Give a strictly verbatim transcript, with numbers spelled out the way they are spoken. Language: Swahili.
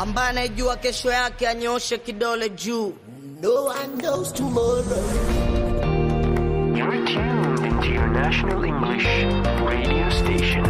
ambaye anajua kesho yake anyoshe kidole juu. No one knows tomorrow. You're tuned into your national English radio station.